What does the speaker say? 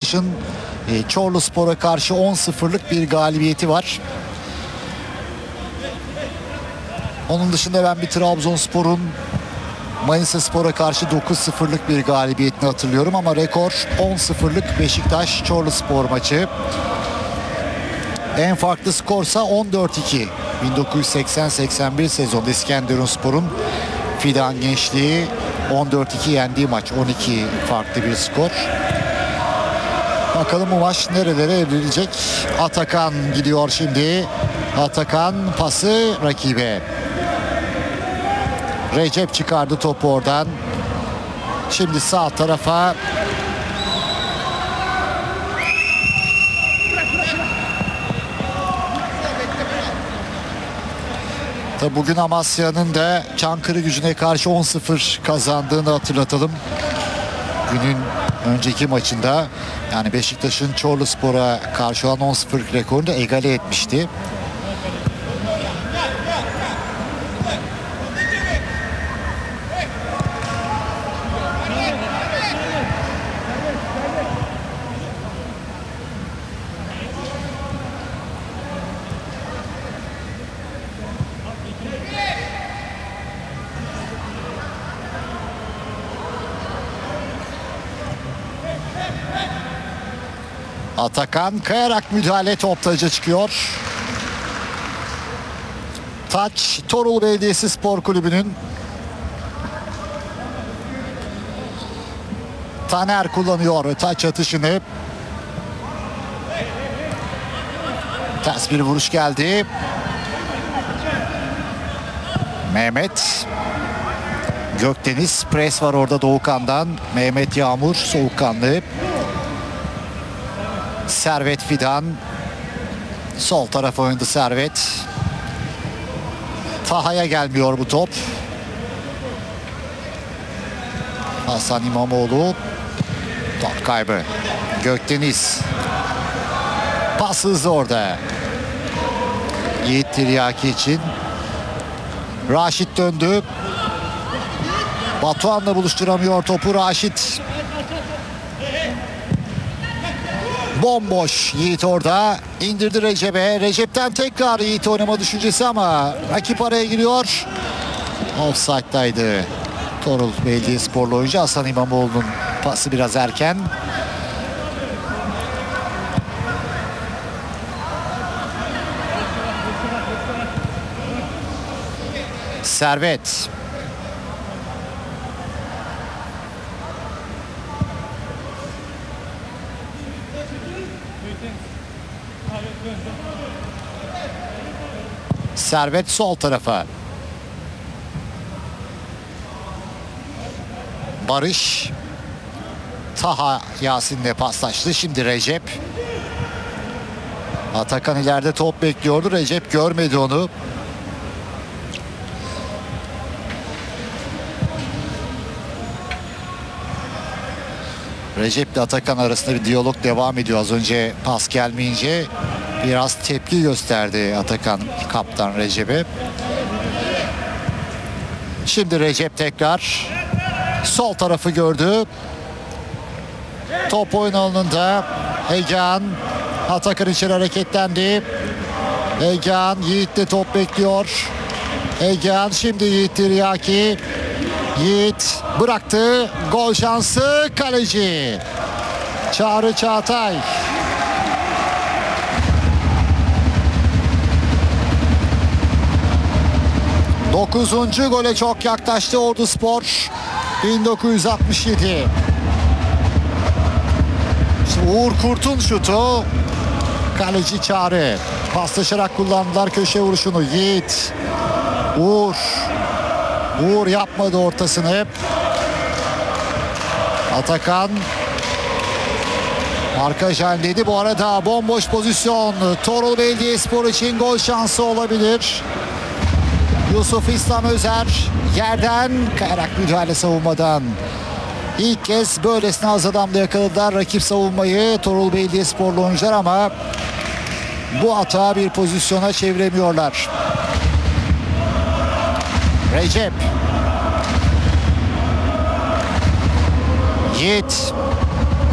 Beşiktaş'ın Çorluspor'a karşı 10-0'lık bir galibiyeti var. Onun dışında ben bir Trabzonspor'un Manisaspor'a karşı 9-0'lık bir galibiyetini hatırlıyorum ama rekor 10-0'lık Beşiktaş Çorluspor maçı. En farklı skorsa 14-2. 1980-81 sezonda İskenderunspor'un Fidan Gençliği 14-2 yendiği maç. 12 farklı bir skor. Bakalım bu maç nerelere evrilecek. Atakan gidiyor şimdi. Atakan pası rakibe. Recep çıkardı topu oradan. Şimdi sağ tarafa. Tabi bugün Amasya'nın da Çankırıgücü'ne karşı 10-0 kazandığını hatırlatalım. Günün önceki maçında yani Beşiktaş'ın Çorluspor'a karşı olan 10-0 rekorunu da egale etmişti. Atakan kayarak müdahale, top taca çıkıyor. Taç Torul Belediyesi Spor Kulübü'nün. Taner kullanıyor taç atışını. Ters bir vuruş geldi. Mehmet. Gökdeniz, pres var orada Doğukan'dan. Mehmet Yağmur soğukkanlı. Servet Fidan. Sol tarafa oynadı Servet. Taha'ya gelmiyor bu top. Hasan İmamoğlu. Top kaybı. Gökdeniz. Pas hızlı orada. Yiğit Tiryaki için. Raşit döndü. Batuhan'la buluşturamıyor topu Raşit. Bomboş Yiğit orada. İndirdi Recep'e. Recep'ten tekrar Yiğit oynama düşüncesi ama rakip araya giriyor. Offside'daydı. Torul Belediyesporlu oyuncu Hasan İmamoğlu'nun pası biraz erken. Servet. Servet sol tarafa. Barış. Taha Yasin'le paslaştı. Şimdi Recep. Atakan ileride top bekliyordu. Recep görmedi onu. Recep ile Atakan arasında bir diyalog devam ediyor. Az önce pas gelmeyince biraz tepki gösterdi Atakan kaptan Recep'e. Şimdi Recep tekrar sol tarafı gördü. Top oyun alanında. Egehan. Atakan içeri hareketlendi. Egehan Yiğit'le top bekliyor. Egehan şimdi Yiğit Tiryaki. Yiğit bıraktı. Gol şansı kaleci. Çağrı Çağatay. Dokuzuncu gole çok yaklaştı Orduspor. 1967. İşte Uğur Kurt'un şutu. Kaleci Çağrı. Paslaşarak kullandılar köşe vuruşunu. Yiğit. Uğur. Uğur yapmadı ortasını. Atakan. Markaj halindeydi. Bu arada bomboş pozisyon. Torul Belediyespor için gol şansı olabilir. Yusuf İslam Özer yerden kayarak müdahale savunmadan. İlk kez böylesine az adamla yakaladılar rakip savunmayı Torul Belediyesporlu oyuncular ama bu hata bir pozisyona çeviremiyorlar. Recep. Yiğit.